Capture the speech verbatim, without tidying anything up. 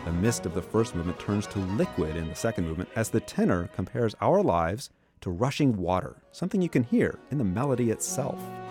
The mist of the first movement turns to liquid in the second movement as the tenor compares our lives to rushing water, something you can hear in the melody itself.